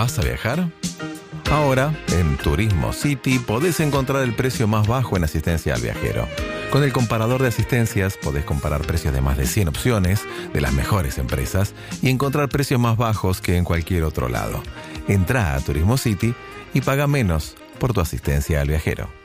¿Vas a viajar? Ahora, en Turismo City podés encontrar el precio más bajo en asistencia al viajero. Con el comparador de asistencias podés comparar precios de más de 100 opciones de las mejores empresas y encontrar precios más bajos que en cualquier otro lado. Entrá a Turismo City y paga menos por tu asistencia al viajero.